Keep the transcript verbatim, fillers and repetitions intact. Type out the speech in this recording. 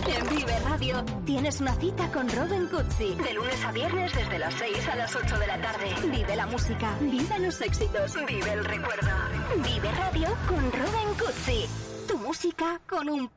En Vive Radio tienes una cita con Robin Cutsi. De lunes a viernes desde las seis a las ocho de la tarde. Vive la música, vive los éxitos, vive el recuerdo. Vive Radio con Robin Cutsi. Tu música con un